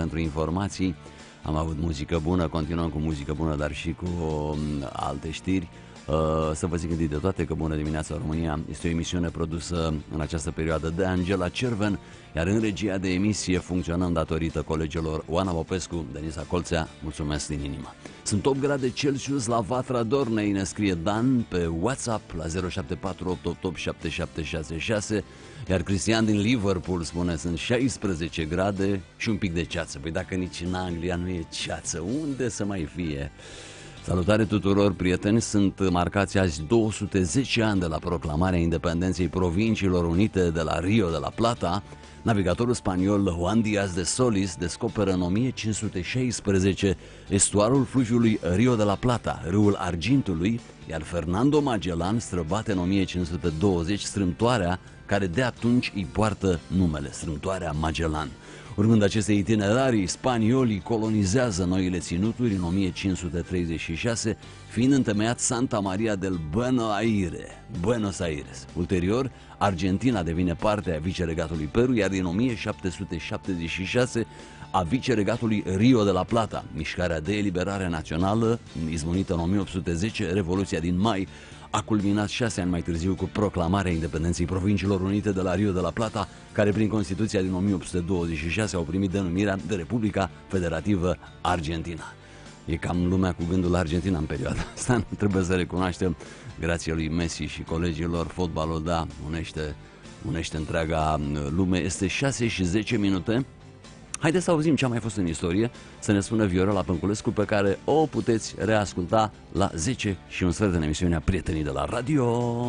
pentru informații. Am avut muzică bună, continuăm cu muzică bună, dar și cu alte știri. Să vă zic întâi de toate că Bună dimineața România este o emisiune produsă în această perioadă de Angela Cerven, iar în regia de emisie funcționăm datorită colegilor Oana Popescu, Denisa Colțea. Mulțumesc din inimă. Sunt 8 grade Celsius la Vatra Dornei, ne scrie Dan pe WhatsApp la 0748887766, iar Cristian din Liverpool spune sunt 16 grade și un pic de ceață. Păi dacă nici în Anglia nu e ceață, unde să mai fie? Salutare tuturor, prieteni! Sunt marcați azi 210 ani de la proclamarea independenței Provinciilor Unite de la Rio de la Plata. Navigatorul spaniol Juan Díaz de Solís descoperă în 1516 estuarul fluviului Rio de la Plata, râul Argintului, iar Fernando Magellan străbate în 1520 strâmtoarea care de atunci îi poartă numele, strâmtoarea Magellan. Urmând aceste itinerarii, spaniolii colonizează noile ținuturi în 1536, fiind întemeiat Santa Maria del Buenos Aires. Ulterior, Argentina devine parte a viceregatului Peru, iar din 1776 a viceregatului Rio de la Plata. Mișcarea de eliberare națională, izbunită în 1810, Revoluția din mai, a culminat 6 ani mai târziu cu proclamarea independenței Provinciilor Unite de la Rio de la Plata, care prin Constituția din 1826 au primit denumirea de Republica Federativă Argentina. E cam lumea cu gândul la Argentina în perioada asta, trebuie să recunoaștem, grație lui Messi și colegilor, fotbalul, da, unește întreaga lume. Este 6 și 10 minute. Haideți să auzim ce a mai fost în istorie, să ne spună Viorela Pânculescu, pe care o puteți reasculta la 10 și un sfert în emisiunea Prietenii de la Radio.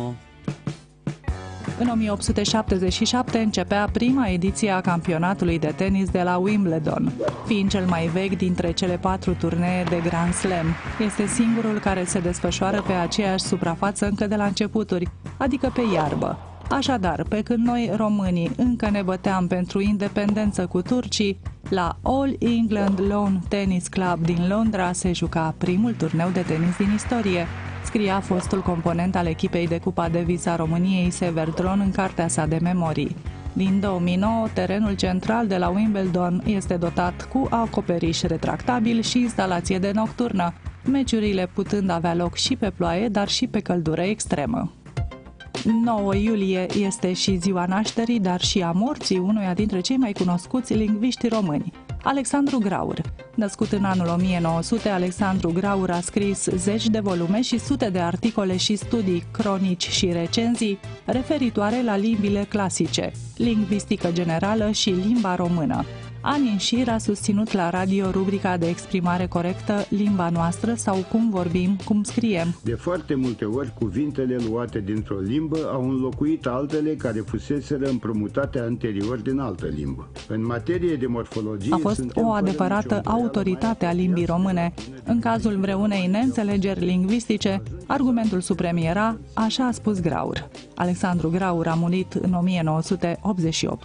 În 1877 începea prima ediție a campionatului de tenis de la Wimbledon, fiind cel mai vechi dintre cele 4 turnee de Grand Slam. Este singurul care se desfășoară pe aceeași suprafață încă de la începuturi, adică pe iarbă. Așadar, pe când noi, românii, încă ne băteam pentru independență cu turcii, la All England Lawn Tennis Club din Londra se juca primul turneu de tenis din istorie, scria fostul component al echipei de Cupa Davis a României, Sever Dron, în cartea sa de memorii. Din 2009, terenul central de la Wimbledon este dotat cu acoperiș retractabil și instalație de nocturnă, meciurile putând avea loc și pe ploaie, dar și pe căldură extremă. 9 iulie este și ziua nașterii, dar și a morții unuia dintre cei mai cunoscuți lingviști români, Alexandru Graur. Născut în anul 1900, Alexandru Graur a scris 10 de volume și sute de articole și studii, cronici și recenzii referitoare la limbile clasice, lingvistică generală și limba română. Ani în șir a susținut la radio rubrica de exprimare corectă Limba noastră sau Cum vorbim, cum scriem. De foarte multe ori, cuvintele luate dintr-o limbă au înlocuit altele care fuseseră împrumutate anterior din altă limbă. În materie de morfologie... A fost o adevărată autoritate a limbii române. În cazul vreunei neînțelegeri lingvistice, argumentul suprem era, așa a spus Graur. Alexandru Graur a murit în 1988.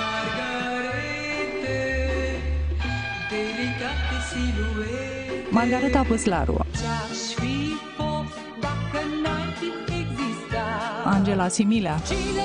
Margareta Păslaru, Angela Similea,